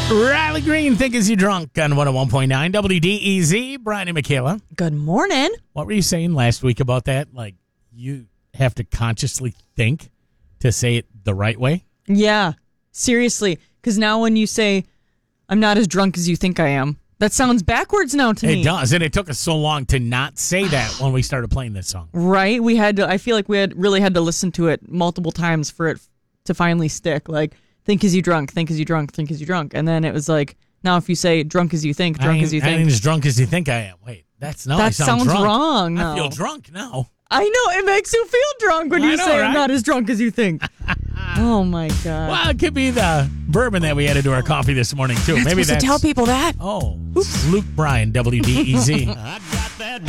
Riley Green, Think Is You Drunk on 101.9 WDEZ. Brian and Michaela. Good morning. What were you saying last week about that? Like, you have to consciously think to say it the right way? Yeah, seriously. Because now when you say, I'm not as drunk as you think I am, that sounds backwards now to me. It does, and it took us so long to not say that when we started playing this song. Right? We had to, I feel like we really had to listen to it multiple times for it to finally stick. Like, think as you drunk, think as you drunk, think as you drunk. And then it was like, now if you say drunk as you think, drunk as you I think. ain't as drunk as you think I am. Wait, I sound sounds drunk. wrong. I No. feel drunk now. I know, it makes you feel drunk when I you know, say right? I'm not as drunk as you think. Oh my God. Well, it could be the bourbon that we added to our coffee this morning, too. Maybe that's to tell people that. Oh, Luke Bryan, WDEZ.